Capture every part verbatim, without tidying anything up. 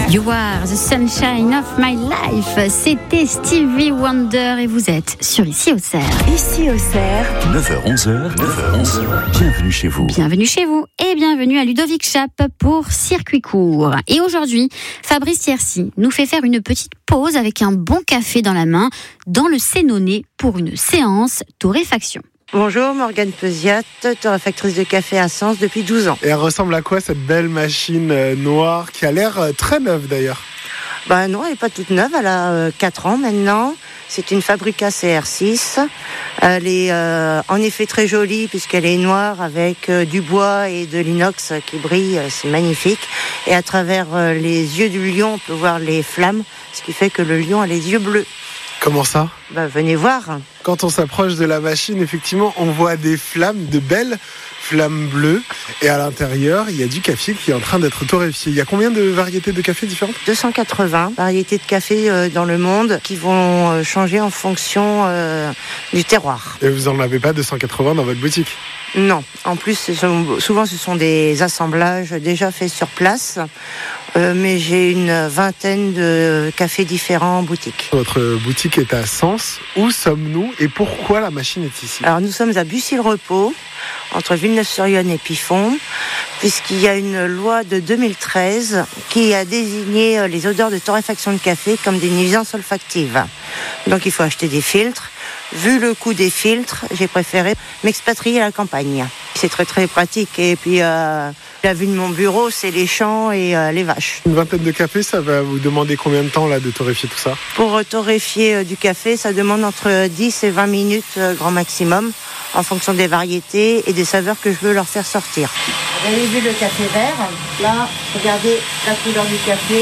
You are the sunshine of my life. C'était Stevie Wonder et vous êtes sur Ici Auxerre. Ici Auxerre. neuf heures onze, neuf heures onze, bienvenue chez vous. Bienvenue chez vous et bienvenue à Ludovic Chapp pour Circuit Court. Et aujourd'hui, Fabrice Thiercy nous fait faire une petite pause avec un bon café dans la main dans le Sénonais pour une séance torréfaction. Bonjour, Morgane Peusiat, torréfactrice de café à Sens depuis douze ans. Et elle ressemble à quoi cette belle machine euh, noire qui a l'air euh, très neuve d'ailleurs? Bah non, elle n'est pas toute neuve, elle a euh, quatre ans maintenant. C'est une Fabrica C R six. Elle est euh, en effet très jolie puisqu'elle est noire avec euh, du bois et de l'inox qui brille, c'est magnifique. Et à travers euh, les yeux du lion, on peut voir les flammes, ce qui fait que le lion a les yeux bleus. Comment ça? Bah, venez voir. Quand on s'approche de la machine, effectivement, on voit des flammes, de belles flammes bleues. Et à l'intérieur, il y a du café qui est en train d'être torréfié. Il y a combien de variétés de café différentes? deux cent quatre-vingts variétés de café euh, dans le monde qui vont euh, changer en fonction euh, du terroir. Et vous n'en avez pas deux cent quatre-vingts dans votre boutique? Non. En plus, ce sont, souvent, ce sont des assemblages déjà faits sur place. Euh, mais j'ai une vingtaine de cafés différents en boutique. Votre boutique est à Sens. Où sommes-nous et pourquoi la machine est ici? Alors nous sommes à Bussy-le-Repos, entre Villeneuve-sur-Yonne et Pifon, puisqu'il y a une loi de deux mille treize qui a désigné les odeurs de torréfaction de café comme des nuisances olfactives. Donc il faut acheter des filtres. Vu le coût des filtres, j'ai préféré m'expatrier à la campagne. C'est très très pratique et puis euh, la vue de mon bureau, c'est les champs et euh, les vaches. Une vingtaine de cafés, ça va vous demander combien de temps là de torréfier tout ça? Pour torréfier euh, du café, ça demande entre dix et vingt minutes euh, grand maximum, en fonction des variétés et des saveurs que je veux leur faire sortir. Vous avez vu le café vert? Là, regardez la couleur du café.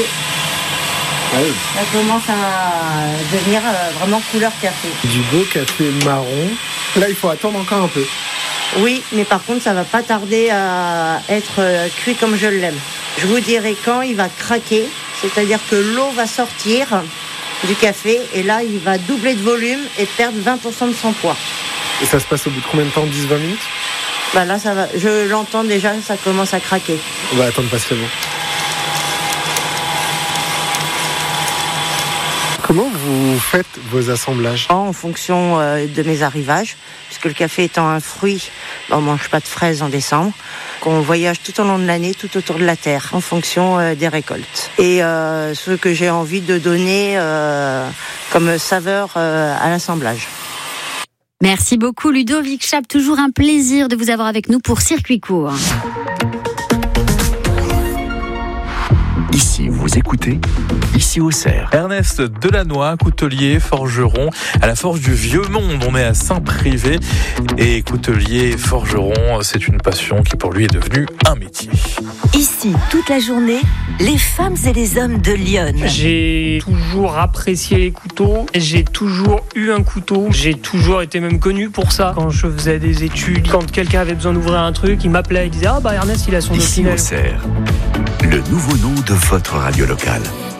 Ouais. Ça commence à devenir euh, vraiment couleur café. Du beau café marron. Là, il faut attendre encore un peu. Oui, mais par contre, ça va pas tarder à être euh, cuit comme je l'aime. Je vous dirai quand il va craquer, c'est-à-dire que l'eau va sortir du café et là, il va doubler de volume et perdre vingt pour cent de son poids. Et ça se passe au bout de combien de temps? dix à vingt minutes? Bah là, ça va. Je l'entends déjà, ça commence à craquer. On va attendre patiemment. Comment vous faites vos assemblages? En fonction euh, de mes arrivages, puisque le café étant un fruit, on ne mange pas de fraises en décembre, qu'on voyage tout au long de l'année, tout autour de la terre, en fonction euh, des récoltes. Et euh, ce que j'ai envie de donner euh, comme saveur euh, à l'assemblage. Merci beaucoup Ludovic Chapp, toujours un plaisir de vous avoir avec nous pour Circuit Court. Ici, vous écoutez Ici Auxerre. Ernest Delannoy, coutelier, forgeron à la Forge du Vieux Monde. On est à Saint-Privé et coutelier et forgeron, c'est une passion qui pour lui est devenue un métier. Ici, toute la journée, les femmes et les hommes de Lyon. J'ai toujours apprécié les couteaux, j'ai toujours eu un couteau, j'ai toujours été même connu pour ça. Quand je faisais des études, quand quelqu'un avait besoin d'ouvrir un truc, il m'appelait, il disait « Ah bah Ernest, il a son Ici Opinel ». Auxerre, le nouveau nom de votre radio locale.